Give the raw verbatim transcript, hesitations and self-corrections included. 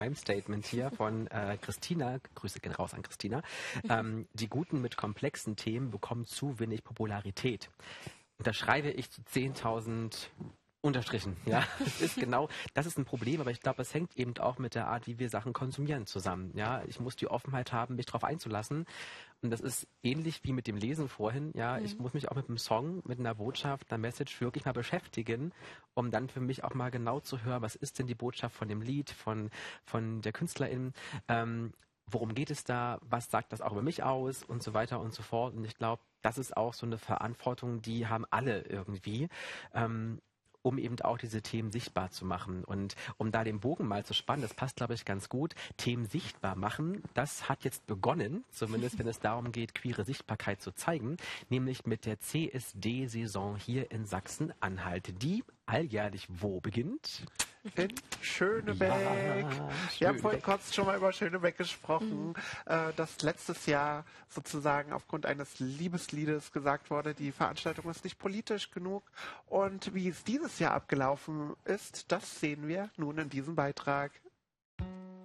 Ein Statement hier von äh, Christina, Grüße gehen raus an Christina, ähm, die Guten mit komplexen Themen bekommen zu wenig Popularität. Und da schreibe ich zu zehntausend Unterstrichen, ja, das ist genau, das ist ein Problem, aber ich glaube, das hängt eben auch mit der Art, wie wir Sachen konsumieren zusammen, ja, ich muss die Offenheit haben, mich darauf einzulassen und das ist ähnlich wie mit dem Lesen vorhin, ja, mhm. ich muss mich auch mit einem Song, mit einer Botschaft, einer Message wirklich mal beschäftigen, um dann für mich auch mal genau zu hören, was ist denn die Botschaft von dem Lied, von, von der Künstlerin, ähm, worum geht es da, was sagt das auch über mich aus und so weiter und so fort und ich glaube, das ist auch so eine Verantwortung, die haben alle irgendwie, ähm, um eben auch diese Themen sichtbar zu machen. Und um da den Bogen mal zu spannen, das passt, glaube ich, ganz gut, Themen sichtbar machen, das hat jetzt begonnen, zumindest wenn es darum geht, queere Sichtbarkeit zu zeigen, nämlich mit der C S D-Saison hier in Sachsen-Anhalt, die alljährlich wo beginnt? In Schönebeck. Ja, Wir haben vorhin kurz schon mal über Schönebeck gesprochen, mhm. äh, dass letztes Jahr sozusagen aufgrund eines Liebesliedes gesagt wurde, die Veranstaltung ist nicht politisch genug. Und wie es dieses Jahr abgelaufen ist, das sehen wir nun in diesem Beitrag.